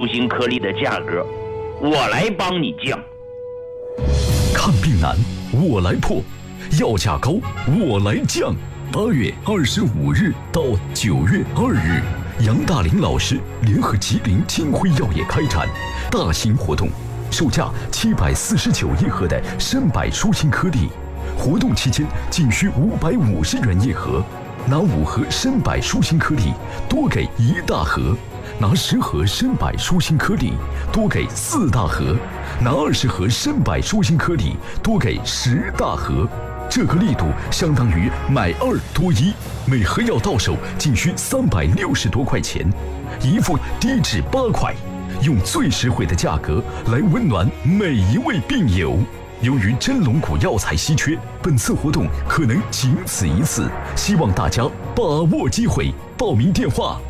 星颗粒的价格，我来帮你降。 看病难，我来破；药价高，我来降。8月25日到9月2日，杨大林老师联合吉林金辉药业开展大型活动，售价749一盒的参柏舒心颗粒，活动期间仅需550元一盒。拿5盒参柏舒心颗粒，多给1大盒；拿10盒参柏舒心颗粒，多给4大盒；拿20盒参柏舒心颗粒，多给10大盒。这个力度相当于买2多1，每盒药到手仅需360多块钱，一副低至8块，用最实惠的价格来温暖每一位病友。由于真龙骨药材稀缺，本次活动可能仅此一次，希望大家把握机会。报名电话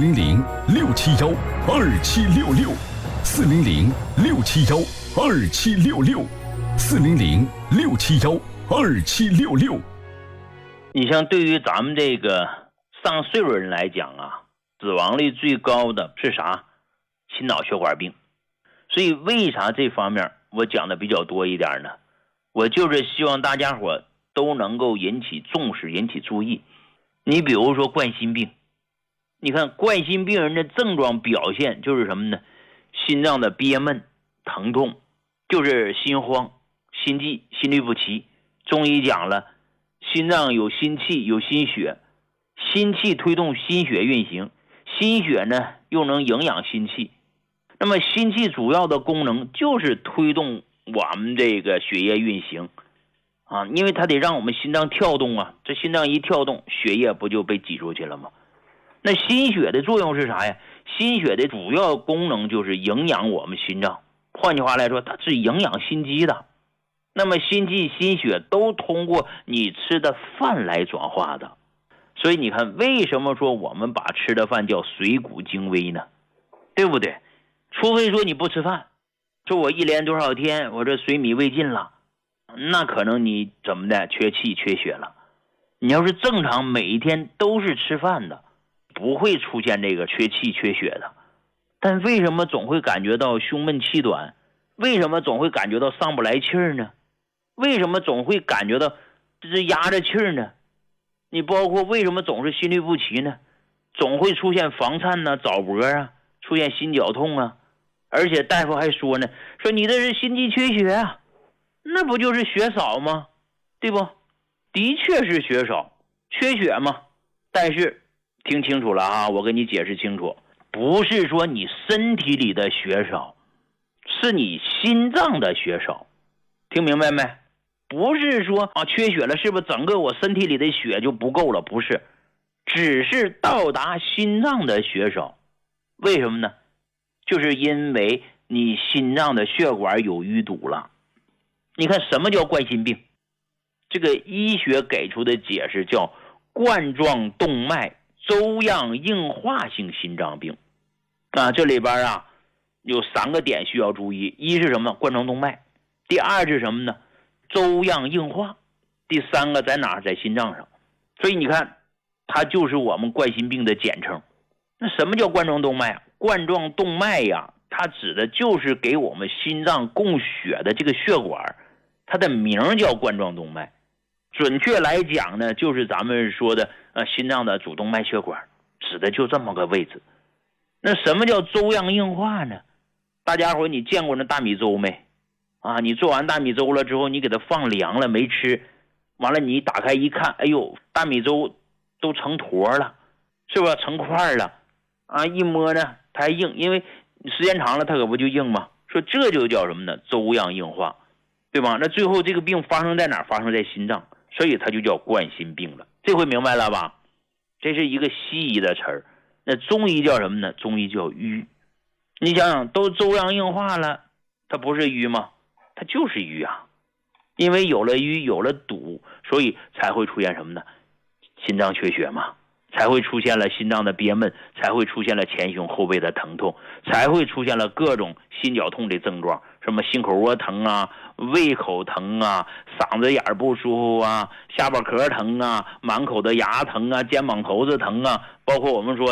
：400-671-2766，400-671-2766，400-671-2766。 你像对于咱们这个上岁数人来讲啊，死亡率最高的是啥？心脑血管病。所以为啥这方面我讲的比较多一点呢？我就是希望大家伙都能够引起重视，引起注意。你比如说冠心病，你看冠心病人的症状表现就是什么呢？心脏的憋闷、疼痛，就是心慌、心悸、心律不齐。中医讲了，心脏有心气有心血，心气推动心血运行，心血呢又能营养心气。那么心气主要的功能就是推动我们这个血液运行啊，因为它得让我们心脏跳动啊，这心脏一跳动，血液不就被挤出去了吗？那心血的作用是啥呀？心血的主要功能就是营养我们心脏，换句话来说，它是营养心肌的。那么心气心血都通过你吃的饭来转化的，所以你看为什么说我们把吃的饭叫水谷精微呢？对不对？除非说你不吃饭，说我一连多少天我这水米未进了，那可能你怎么的缺气缺血了。你要是正常每一天都是吃饭的，不会出现这个缺气缺血的。但为什么总会感觉到胸闷气短？为什么总会感觉到上不来气儿呢？为什么总会感觉到这是压着气儿呢？你包括为什么总是心律不齐呢？总会出现房颤呢、早搏啊，出现心绞痛啊。而且大夫还说呢，说你这是心肌缺血啊，那不就是血少吗？对不？的确是血少，缺血嘛。但是听清楚了啊，我跟你解释清楚，不是说你身体里的血少，是你心脏的血少。听明白没？不是说啊缺血了，是不是整个我身体里的血就不够了？不是，只是到达心脏的血少。为什么呢？就是因为你心脏的血管有淤堵了。你看什么叫冠心病？这个医学给出的解释叫冠状动脉粥样硬化性心脏病啊。这里边啊有3个点需要注意，一是什么？冠状动脉。第二是什么呢？粥样硬化。第3个在哪儿？在心脏上。所以你看它就是我们冠心病的简称。那什么叫冠状动脉啊？冠状动脉呀，它指的就是给我们心脏供血的这个血管，它的名叫冠状动脉。准确来讲呢，就是咱们说的心脏的主动脉血管，指的就这么个位置。那什么叫粥样硬化呢？大家伙你见过那大米粥没？啊，你做完大米粥了之后，你给它放凉了没吃，完了你打开一看，哎呦，大米粥都成坨了，是吧？成块了啊！一摸呢它还硬，因为时间长了它可不就硬吗？说这就叫什么呢？粥样硬化，对吧？那最后这个病发生在哪儿？发生在心脏，所以它就叫冠心病了。这回明白了吧？这是一个西医的词儿。那中医叫什么呢？中医叫瘀。你想想，都粥样硬化了，它不是瘀吗？它就是瘀啊。因为有了瘀，有了堵，所以才会出现什么呢？心脏缺血嘛，才会出现了心脏的憋闷，才会出现了前胸后背的疼痛，才会出现了各种心绞痛的症状，什么心口窝疼啊、胃口疼啊、嗓子眼不舒服啊、下巴壳疼啊、满口的牙疼啊、肩膀头子疼啊，包括我们说的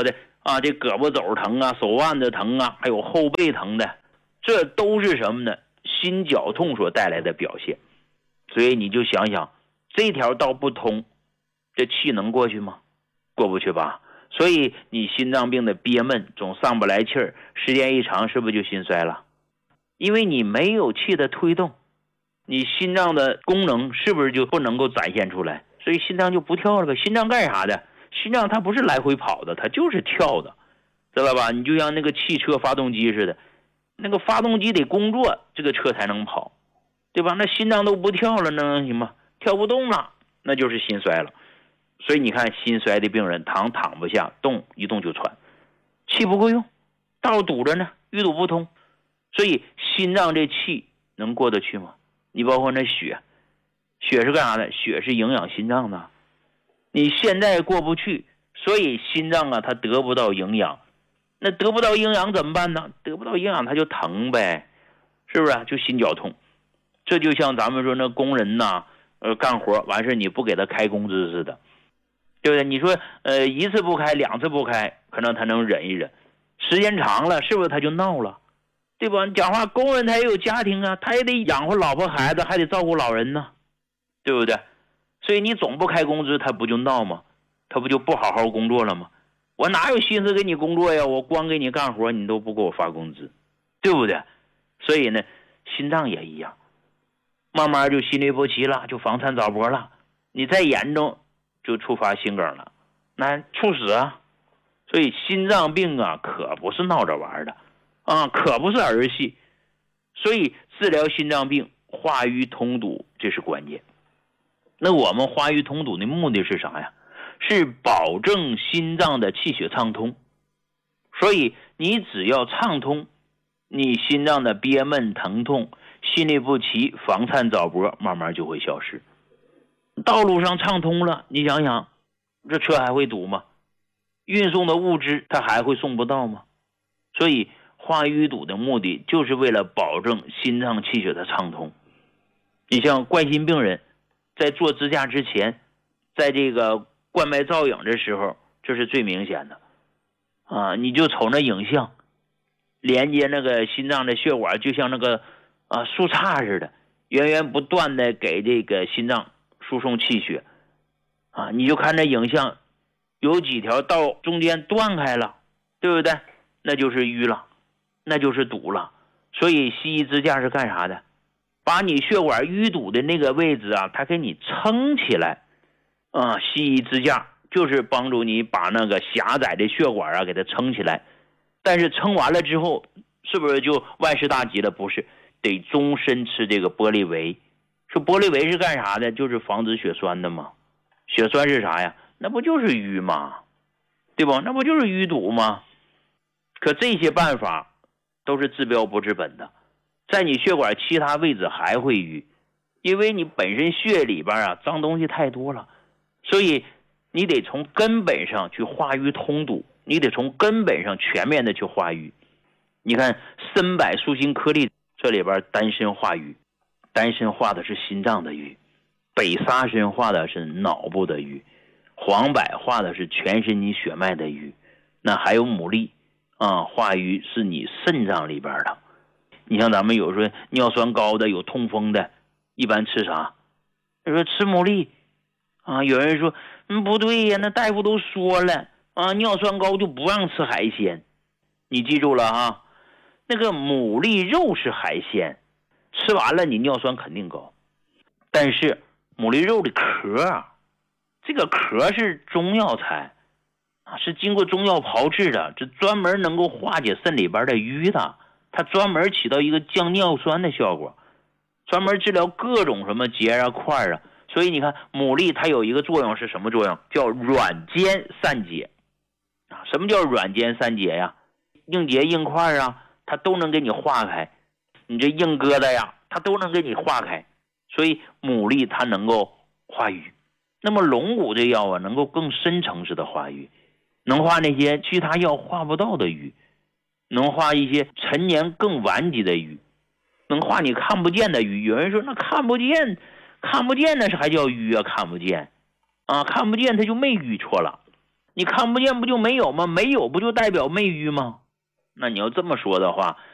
啊，这胳膊肘疼啊，手腕子疼啊，还有后背疼的，这都是什么呢？心绞痛所带来的表现。所以你就想想，这条道不通，这气能过去吗？过不去吧。所以你心脏病的憋闷，总上不来气儿，时间一长是不是就心衰了？因为你没有气的推动，你心脏的功能是不是就不能够展现出来？所以心脏就不跳了。心脏干啥的？心脏它不是来回跑的，它就是跳的，知道吧？你就像那个汽车发动机似的，那个发动机得工作，这个车才能跑，对吧？那心脏都不跳了，那能行吗？跳不动了，那就是心衰了。所以你看，心衰的病人躺不下，动一动就喘，气不够用，道堵着呢，淤堵不通，所以心脏这气能过得去吗？你包括那血是干啥的？血是营养心脏的，你现在过不去，所以心脏啊它得不到营养，那得不到营养怎么办呢？得不到营养它就疼呗，是不是？就心绞痛。这就像咱们说那工人呐，干活完事你不给他开工资似的，对不对？你说一次不开2次不开，可能他能忍一忍，时间长了是不是他就闹了？对吧？你讲话，工人他也有家庭啊，他也得养活老婆孩子，还得照顾老人呢，对不对？所以你总不开工资，他不就闹吗？他不就不好好工作了吗？我哪有心思给你工作呀？我光给你干活，你都不给我发工资，对不对？所以呢，心脏也一样，慢慢就心律不齐了，就房颤早搏了。你再严重，就触发心梗了，那猝死啊！所以心脏病啊，可不是闹着玩的啊，可不是儿戏。所以治疗心脏病，化瘀通堵这是关键。那我们化瘀通堵的目的是啥呀？是保证心脏的气血畅通。所以你只要畅通，你心脏的憋闷疼痛、心律不齐、房颤早搏慢慢就会消失。道路上畅通了，你想想，这车还会堵吗？运送的物资它还会送不到吗？所以化瘀堵的目的就是为了保证心脏气血的畅通。你像冠心病人在做支架之前，在这个冠脉造影的时候，这是最明显的啊！你就瞅那影像，连接那个心脏的血管，就像那个树杈似的，源源不断的给这个心脏输送气血啊！你就看那影像，有几条道中间断开了，对不对？那就是淤了，那就是堵了。所以西医支架是干啥的？把你血管淤堵的那个位置啊，它给你撑起来啊！西医支架就是帮助你把那个狭窄的血管啊给它撑起来。但是撑完了之后，是不是就万事大吉了？不是，得终身吃这个玻璃维。说玻璃维是干啥的？就是防止血栓的嘛。血栓是啥呀？那不就是淤吗？对吧？那不就是淤堵吗？可这些办法都是治标不治本的，在你血管其他位置还会淤，因为你本身血里边啊脏东西太多了，所以你得从根本上去化瘀通堵，你得从根本上全面的去化瘀。你看参柏舒心颗粒这里边丹参化瘀，丹参化的是心脏的瘀，北沙参化的是脑部的瘀，黄柏化的是全身你血脉的瘀，那还有牡蛎啊，化瘀是你肾脏里边的。你像咱们有时候尿酸高的有痛风的，一般吃啥？他说吃牡蛎啊。有人说不对呀，那大夫都说了啊，尿酸高就不让吃海鲜。你记住了啊，那个牡蛎肉是海鲜，吃完了你尿酸肯定高。但是牡蛎肉的壳，这个壳是中药材啊，是经过中药炮制的，这专门能够化解肾里边的瘀的，它专门起到一个降尿酸的效果，专门治疗各种什么结啊块啊。所以你看牡蛎它有一个作用是什么作用？叫软坚散结啊。什么叫软坚散结呀？硬结硬块啊，它都能给你化开，你这硬疙瘩呀，它都能给你化开。所以牡蛎它能够化瘀。那么龙骨这药啊，能够更深层次的化瘀，能化那些其他药化不到的瘀，能化一些陈年更顽疾的瘀，能化你看不见的瘀。有人说那看不见那是还叫瘀啊？看不见啊，看不见它就没瘀错了。 你看不见不就没有吗？没有不就代表没淤吗？那你要这么说的话，